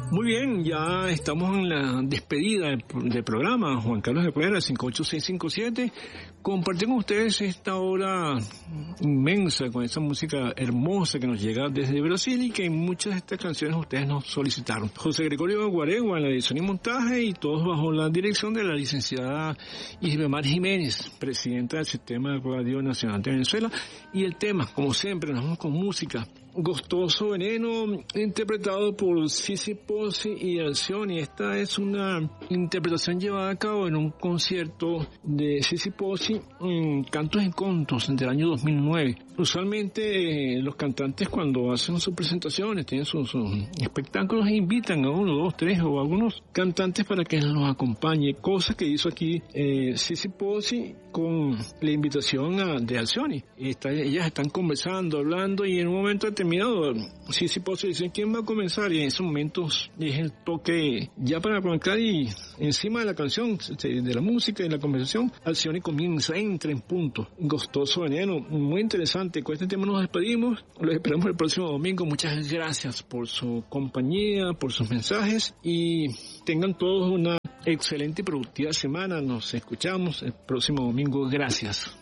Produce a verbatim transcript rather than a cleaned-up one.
Muy bien, ya estamos en la despedida del, del programa. Juan Carlos Herrera, cinco ocho seis cinco siete. Compartir con ustedes esta hora inmensa con esa música hermosa que nos llega desde Brasil y que en muchas de estas canciones ustedes nos solicitaron. José Gregorio Guaregua en la edición y montaje y todos bajo la dirección de la licenciada Isbemar Jiménez, presidenta del Sistema de Radio Nacional de Venezuela. Y el tema, como siempre, nos vamos con música. Gustoso Veneno, interpretado por Sissi Pozzi y Alcioni. Esta es una interpretación llevada a cabo en un concierto de Sissi Pozzi en Cantos y Contos del año dos mil nueve. Usualmente eh, los cantantes cuando hacen sus presentaciones, tienen sus, sus espectáculos, e invitan a uno, dos, tres o algunos cantantes para que los acompañe, cosa que hizo aquí eh, Sissi Pozzi con la invitación a, de Alcioni. Está, ellas están conversando, hablando y en un momento determinado Sissi Pozzi dice ¿quién va a comenzar? Y en esos momentos es el toque ya para conectar y encima de la canción, de la música y de la conversación, Alcioni comienza, entra en punto. Gustoso Veneno, muy interesante. Con este tema nos despedimos, los esperamos el próximo domingo. Muchas gracias por su compañía, por sus mensajes y tengan todos una excelente y productiva semana. Nos escuchamos el próximo domingo. Gracias.